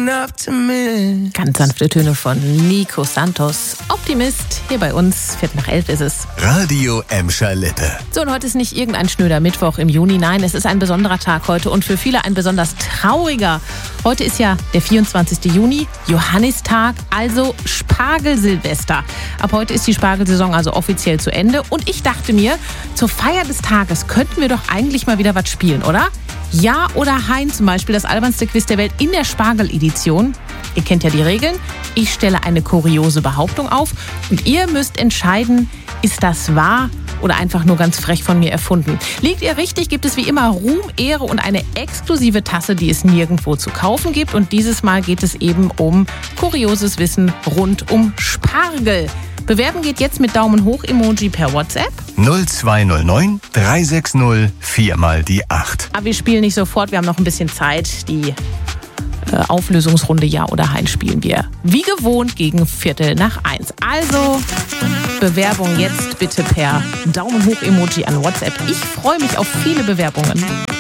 Ganz sanfte Töne von Nico Santos. Optimist, hier bei uns, 11:15 ist es. Radio Emscher Lippe. So, und heute ist nicht irgendein schnöder Mittwoch im Juni. Nein, es ist ein besonderer Tag heute und für viele ein besonders trauriger. Heute ist ja der 24. Juni, Johannistag, also Spargelsilvester. Ab heute ist die Spargelsaison also offiziell zu Ende. Und ich dachte mir, zur Feier des Tages könnten wir doch eigentlich mal wieder was spielen, oder? Ja oder Hein zum Beispiel, das albernste Quiz der Welt in der Spargel-Edition. Ihr kennt ja die Regeln. Ich stelle eine kuriose Behauptung auf und ihr müsst entscheiden, ist das wahr oder einfach nur ganz frech von mir erfunden. Liegt ihr richtig, gibt es wie immer Ruhm, Ehre und eine exklusive Tasse, die es nirgendwo zu kaufen gibt. Und dieses Mal geht es eben um kurioses Wissen rund um Spargel. Bewerben geht jetzt mit Daumen hoch Emoji per WhatsApp. 0209 360 4 mal die 8. Aber wir spielen nicht sofort, wir haben noch ein bisschen Zeit. Die Auflösungsrunde Ja oder Hein spielen wir wie gewohnt gegen 1:15. Also Bewerbung jetzt bitte per Daumen hoch Emoji an WhatsApp. Ich freue mich auf viele Bewerbungen.